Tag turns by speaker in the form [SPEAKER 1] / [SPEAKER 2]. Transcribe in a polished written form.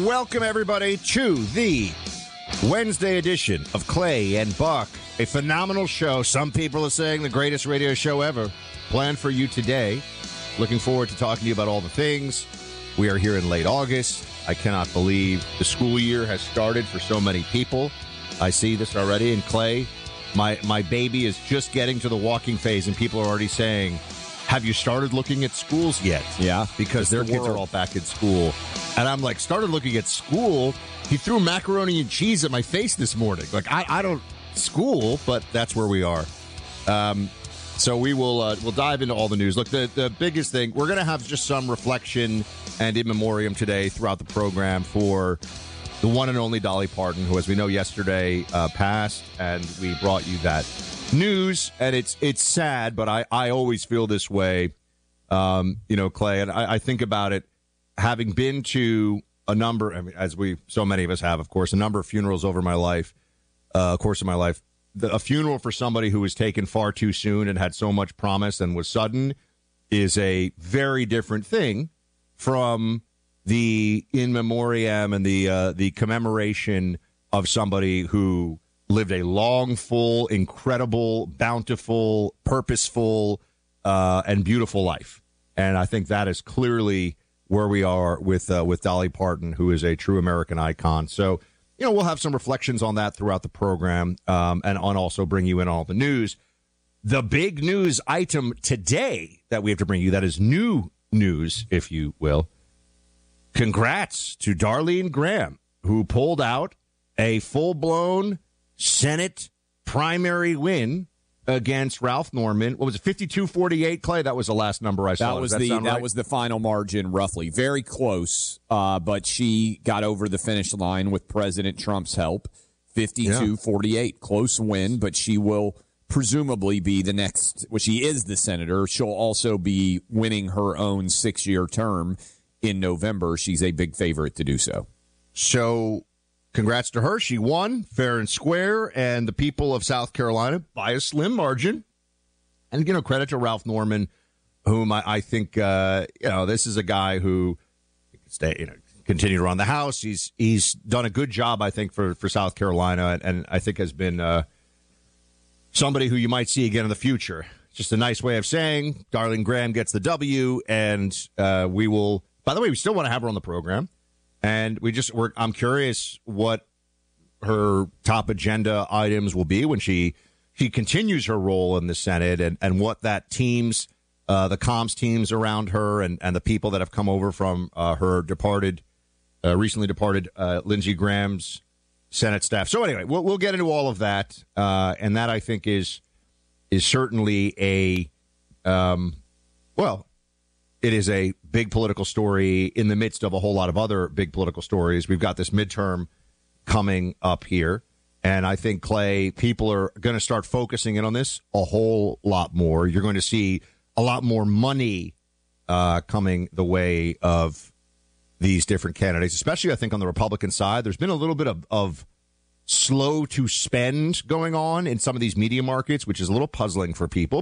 [SPEAKER 1] Welcome, everybody, to the Wednesday edition of Clay and Buck, a phenomenal show. Some people are saying the greatest radio show ever. Planned for you today. Looking forward to talking to you about all the things. We are here in late August. I cannot believe the school year has started for so many people. I see this already. And Clay, my baby is just getting to the walking phase, and people are already saying, have you started looking at schools yet?
[SPEAKER 2] Yeah.
[SPEAKER 1] Because their kids are all back in school. And I'm like, started looking at school? He threw macaroni and cheese at my face this morning. Like, I don't school, but that's where we are. So we'll dive into all the news. Look, the biggest thing, we're going to have just some reflection and in memoriam today throughout the program for the one and only Dolly Parton, who, as we know, yesterday passed, and we brought you that news. And it's sad, but I always feel this way, Clay, and I think about it, having been to a number, I mean, as so many of us have, of course, a number of funerals over my life, course of my life. A funeral for somebody who was taken far too soon and had so much promise and was sudden is a very different thing from the in memoriam and the commemoration of somebody who lived a long, full, incredible, bountiful, purposeful, and beautiful life. And I think that is clearly where we are with Dolly Parton, who is a true American icon. So, we'll have some reflections on that throughout the program, and also bring you in all the news. The big news item today that we have to bring you, that is new news, if you will. Congrats to Darlene Graham, who pulled out a full-blown Senate primary win against Ralph Norman. What was it, 52-48, Clay? That was the last number I saw.
[SPEAKER 2] That was the final margin, roughly. Very close, but she got over the finish line with President Trump's help. 52-48, close win, but she will presumably be the next, well, she is the senator. She'll also be winning her own 6-year term in November. She's a big favorite to do so.
[SPEAKER 1] So congrats to her. She won fair and square, and the people of South Carolina by a slim margin. And, credit to Ralph Norman, whom I think, this is a guy who continued to run the House. He's done a good job, I think, for South Carolina, and I think has been somebody who you might see again in the future. Just a nice way of saying Darlene Graham gets the W, and we will. By the way, we still want to have her on the program. And I'm curious what her top agenda items will be when she continues her role in the Senate, and what that teams, the comms teams around her, and the people that have come over from her recently departed Lindsey Graham's Senate staff. So anyway, we'll get into all of that, and that I think is certainly it is a big political story in the midst of a whole lot of other big political stories. We've got this midterm coming up here, and I think, Clay, people are going to start focusing in on this a whole lot more. You're going to see a lot more money coming the way of these different candidates, especially, I think, on the Republican side. There's been a little bit of slow to spend going on in some of these media markets, which is a little puzzling for people.